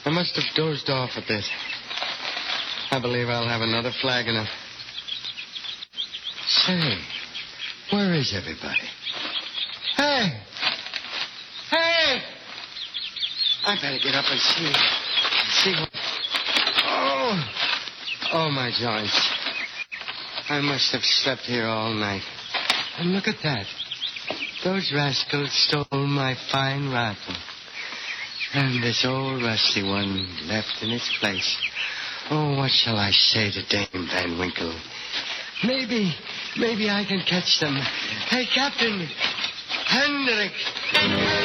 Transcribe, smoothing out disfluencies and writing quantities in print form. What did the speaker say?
I must have dozed off a bit. I believe I'll have another flagon of... Say, where is everybody? Hey! Hey! I better get up and see what... Oh, my joints. I must have slept here all night. And look at that. Those rascals stole my fine rifle. And this old rusty one left in its place. Oh, what shall I say to Dame Van Winkle? Maybe I can catch them. Hey, Captain! Hendrik!